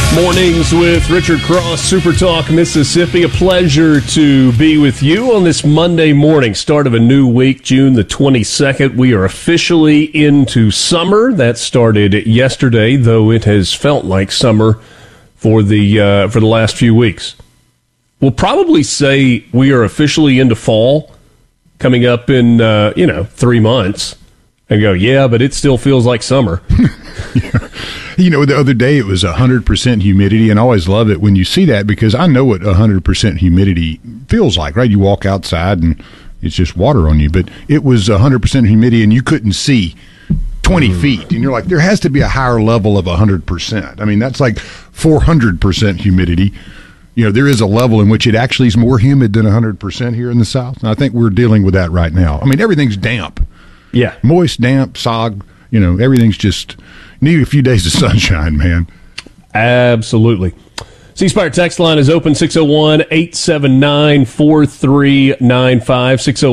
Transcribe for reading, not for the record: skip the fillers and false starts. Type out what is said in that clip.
Mornings with Richard Cross, Super Talk, Mississippi. A pleasure to be with you on this Monday morning, start of a new week, June the 22nd. We are officially into summer. That started yesterday, though it has felt like summer for the last few weeks. We'll probably say we are officially into fall coming up in 3 months, and go, yeah, but it still feels like summer. You know, the other day it was 100% humidity, and I always love it when you see that because I know what 100% humidity feels like, right? You walk outside and it's just water on you, but it was 100% humidity and you couldn't see 20 feet, and you're like, there has to be a higher level of 100%. I mean, that's like 400% humidity. You know, there is a level in which it actually is more humid than 100% here in the South, and I think we're dealing with that right now. I mean, everything's damp. Yeah. Moist, damp, sog, everything's just need a few days of sunshine, man. Absolutely. C-Spire text line is open, 601-879-4395,